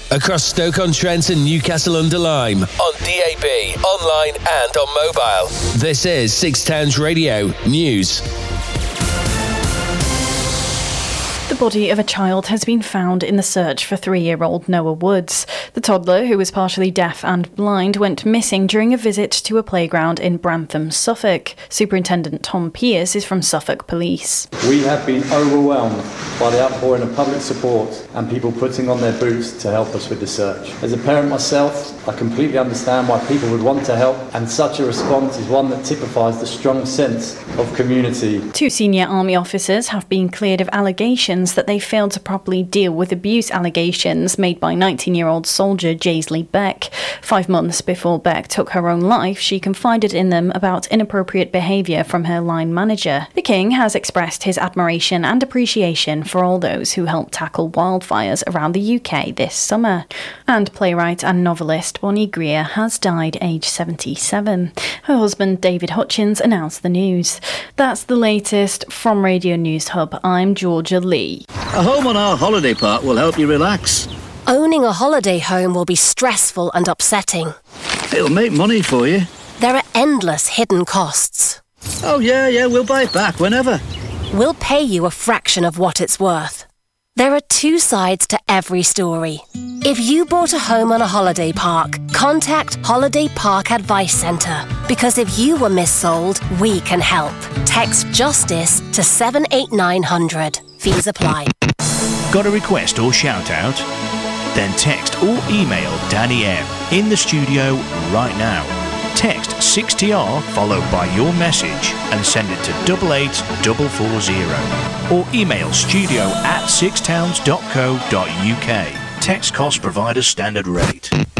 across Stoke-on-Trent and Newcastle-under-Lyme, on DAB, online and on mobile. This is Six Towns Radio News. The body of a child has been found in the search for 3-year-old Noah Woods. The toddler, who was partially deaf and blind, went missing during a visit to a playground in Brantham, Suffolk. Superintendent Tom Pearce is from Suffolk Police. We have been overwhelmed by the outpouring of public support and people putting on their boots to help us with the search. As a parent myself, I completely understand why people would want to help, and such a response is one that typifies the strong sense of community. 2 senior army officers have been cleared of allegations that they failed to properly deal with abuse allegations made by 19-year-old soldier Jaisley Beck. 5 months before Beck took her own life, she confided in them about inappropriate behaviour from her line manager. The King has expressed his admiration and appreciation for all those who helped tackle wildfires around the UK this summer. And playwright and novelist Bonnie Greer has died aged 77. Her husband David Hutchins announced the news. That's the latest from Radio News Hub. I'm Georgia Lee. A home on our holiday park will help you relax. Owning a holiday home will be stressful and upsetting. It'll make money for you. There are endless hidden costs. Oh, yeah, we'll buy it back whenever. We'll pay you a fraction of what it's worth. There are 2 sides to every story. If you bought a home on a holiday park, contact Holiday Park Advice Centre. Because if you were missold, we can help. Text JUSTICE to 78900. Fees apply. Got a request or shout out? Then text or email Danny M in the studio right now. Text 6TR followed by your message and send it to 88440 or email studio@sixtowns.co.uk. Text cost provider standard rate.